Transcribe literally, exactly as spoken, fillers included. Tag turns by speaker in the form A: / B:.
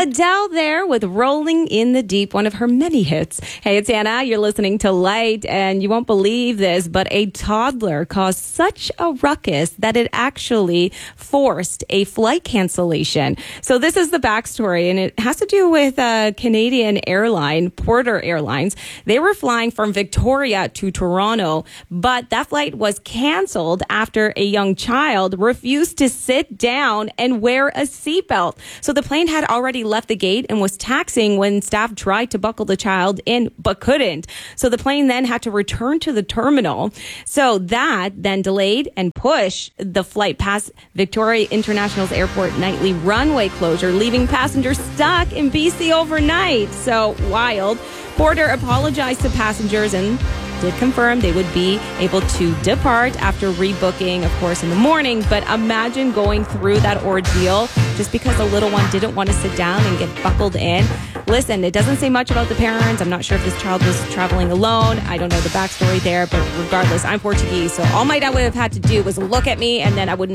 A: Adele there with Rolling in the Deep, one of her many hits. Hey, it's Anna. You're listening to Light, and you won't believe this, but a toddler caused such a ruckus that it actually forced a flight cancellation. So this is the backstory, and it has to do with a Canadian airline, Porter Airlines. They were flying from Victoria to Toronto, but that flight was canceled after a young child refused to sit down and wear a seatbelt. So the plane had already left the gate and was taxiing when staff tried to buckle the child in, but couldn't. So the plane then had to return to the terminal. So that then delayed and pushed the flight past Victoria International's airport nightly runway closure, leaving passengers stuck in B C overnight. So wild. Porter apologized to passengers and did confirm they would be able to depart after rebooking, of course, in the morning. But imagine going through that ordeal just because a little one didn't want to sit down and get buckled in. Listen, it doesn't say much about the parents. I'm not sure if this child was traveling alone. I don't know the backstory there, but regardless, I'm Portuguese. So all my dad would have had to do was look at me and then I wouldn't